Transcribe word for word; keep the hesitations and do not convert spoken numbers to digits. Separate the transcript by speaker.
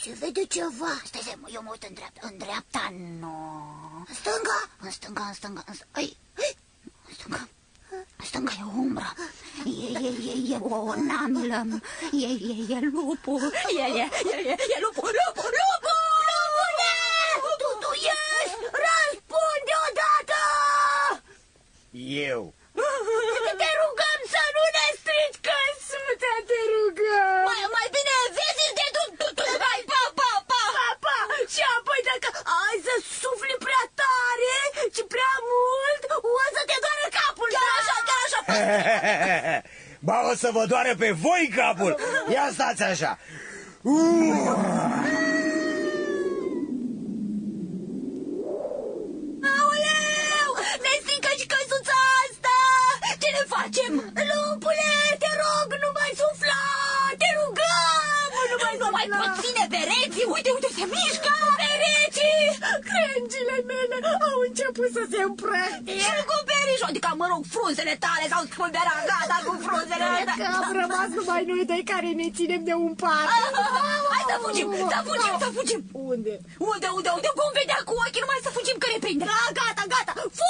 Speaker 1: Se vede ceva. Stai, stai, eu mă uit în dreapta. În dreapta, nu. În stânga? În stânga, în stânga, în stânga. Ai, în stânga. În stânga e umbră. E, e, e, e o namlă. E, e, e lupul. E, e, e, e, e lupul, lupul, lupul! Lupule! Tu, tu ești? Răspunde odată!
Speaker 2: Eu.
Speaker 1: Te rugăm să nu ne strici căsuța, te rugăm! Mai, mai bine vezi de tu, tu, tu, hai, pa, pa, pa! Pa, pa! Și apoi dacă ai să sufli prea tare și prea mult, o să te doară capul! Chiar așa, chiar așa!
Speaker 2: Ba, o să vă doară pe voi capul! Ia stați așa!
Speaker 1: Aoleu! Ne strică și căsuța asta! Ce ne facem? Lupule, te rog, nu mai sufla! Te rugăm! Nu mai sufla! Nu mai pot ține pereții! Uite, uite, se mișcă! Pereții!
Speaker 3: Crengile mele au început să se împrăștie.
Speaker 1: Și cu perișul, adică, mă rog, frunzele tale s-au spulberat, gata cu frunzele tale.
Speaker 3: Că am rămas numai noi doi care ne ținem de un par.
Speaker 1: Hai să fugim, să fugim, să fugim!
Speaker 3: Unde?
Speaker 1: Unde, unde, unde? Vom vedea cu ochii, numai să fugim că ne prinde. Gata, gata!